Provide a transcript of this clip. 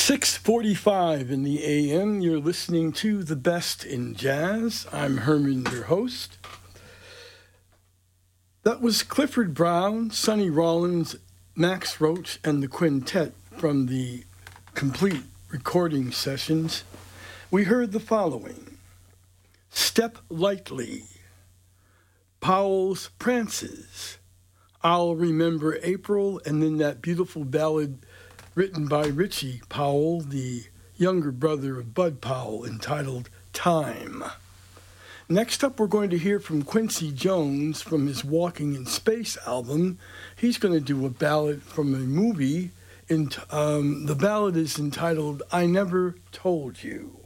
6:45 in the AM. You're listening to The Best in Jazz. I'm Herman, your host. That was Clifford Brown, Sonny Rollins, Max Roach, and the Quintet from the complete recording sessions. We heard the following: Step Lightly, Powell's Prances, I'll Remember April, and then that beautiful ballad written by Richie Powell, the younger brother of Bud Powell, entitled Time. Next up, we're going to hear from Quincy Jones from his Walking in Space album. He's going to do a ballad from a movie. The ballad is entitled I Never Told You.